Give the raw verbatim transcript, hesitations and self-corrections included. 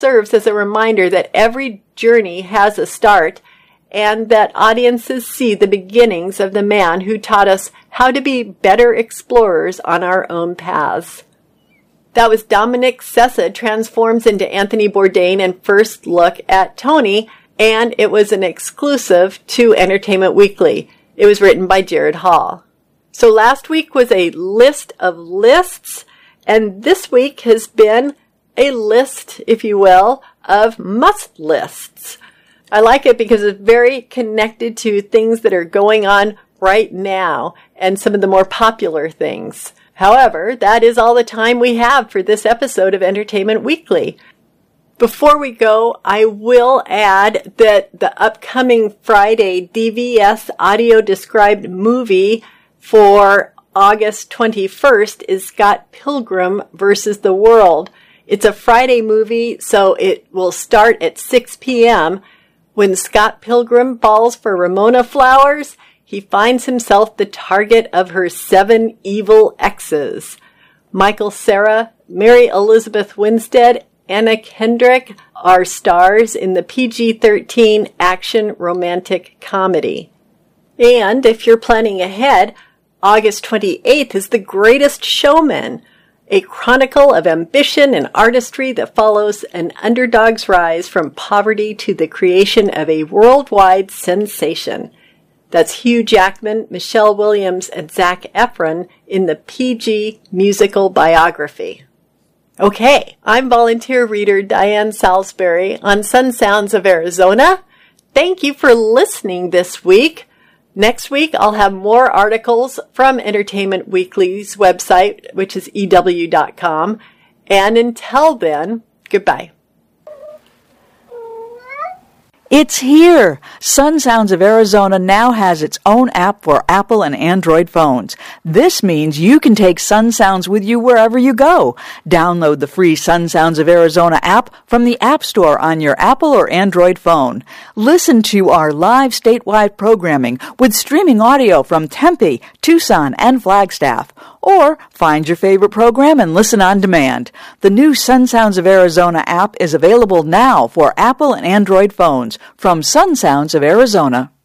serves as a reminder that every journey has a start and that audiences see the beginnings of the man who taught us how to be better explorers on our own paths. That was Dominic Sessa transforms into Anthony Bourdain and First Look at Tony, and it was an exclusive to Entertainment Weekly. It was written by Jared Hall. So last week was a list of lists, and this week has been a list, if you will, of must lists. I like it because it's very connected to things that are going on right now and some of the more popular things. However, that is all the time we have for this episode of Entertainment Weekly. Before we go, I will add that the upcoming Friday D V S audio described movie for August twenty-first is Scott Pilgrim versus the World. It's a Friday movie, so it will start at six p.m. When Scott Pilgrim falls for Ramona Flowers, he finds himself the target of her seven evil exes. Michael Cera, Mary Elizabeth Winstead, Anna Kendrick are stars in the P G thirteen action romantic comedy. And if you're planning ahead, August twenty-eighth is The Greatest Showman, a chronicle of ambition and artistry that follows an underdog's rise from poverty to the creation of a worldwide sensation. That's Hugh Jackman, Michelle Williams, and Zac Efron in the P G musical biography. Okay, I'm volunteer reader Diane Salisbury on Sun Sounds of Arizona. Thank you for listening this week. Next week, I'll have more articles from Entertainment Weekly's website, which is E W dot com. And until then, goodbye. It's here! Sun Sounds of Arizona now has its own app for Apple and Android phones. This means you can take Sun Sounds with you wherever you go. Download the free Sun Sounds of Arizona app from the App Store on your Apple or Android phone. Listen to our live statewide programming with streaming audio from Tempe, Tucson, and Flagstaff. Or find your favorite program and listen on demand. The new Sun Sounds of Arizona app is available now for Apple and Android phones from Sun Sounds of Arizona.